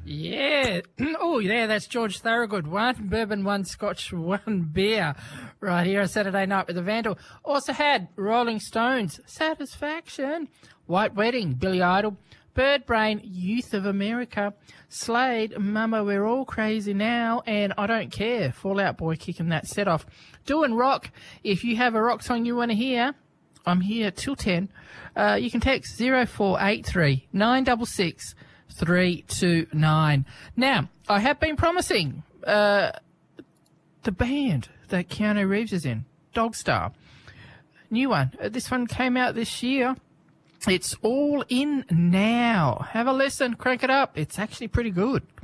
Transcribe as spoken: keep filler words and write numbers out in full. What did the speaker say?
Yeah. Oh, yeah, that's George Thorogood. One bourbon, one scotch, one beer. Right here on Saturday night with the Vandal. Also had Rolling Stones, Satisfaction, White Wedding, Billy Idol, Bird Brain, Youth of America, Slade, Mama, We're All Crazy Now, and I Don't Care, Fall Out Boy kicking that set off. Doing rock. If you have a rock song you want to hear, I'm here till ten. Uh, you can text zero four eight three nine six six three two nine. Now, I have been promising uh, the band that Keanu Reeves is in, Dogstar. New one. Uh, this one came out this year. It's All In Now. Have a listen. Crank it up. It's actually pretty good.